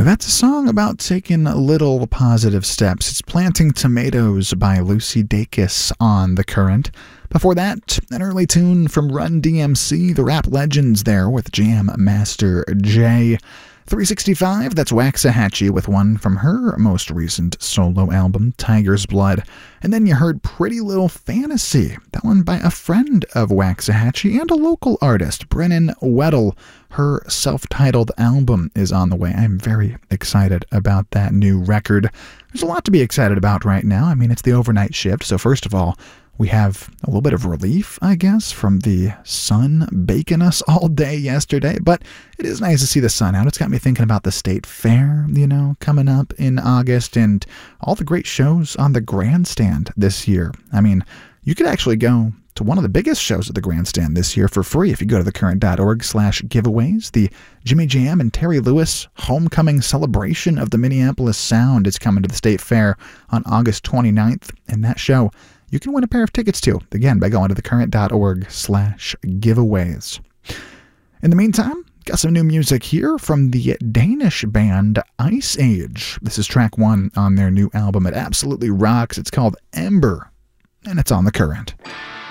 That's a song about taking little positive steps. It's Planting Tomatoes by Lucy Dacus on The Current. Before that, an early tune from Run DMC, the rap legends there with Jam Master Jay. 365, that's Waxahachie with one from her most recent solo album, Tiger's Blood. And then you heard Pretty Little Fantasy, that one by a friend of Waxahachie and a local artist, Brennan Weddle. Her self-titled album is on the way. I'm very excited about that new record. There's a lot to be excited about right now. I mean, it's the overnight shift, so first of all, we have a little bit of relief, I guess, from the sun baking us all day yesterday, but it is nice to see the sun out. It's got me thinking about the state fair, coming up in August, and all the great shows on the grandstand this year. I mean, you could actually go to one of the biggest shows at the grandstand this year for free if you go to thecurrent.org/giveaways. The Jimmy Jam and Terry Lewis homecoming celebration of the Minneapolis Sound is coming to the state fair on August 29th, and that show you can win a pair of tickets to, again, by going to thecurrent.org/giveaways. In the meantime, got some new music here from the Danish band Ice Age. This is track 1 on their new album. It absolutely rocks. It's called Ember, and it's on The Current.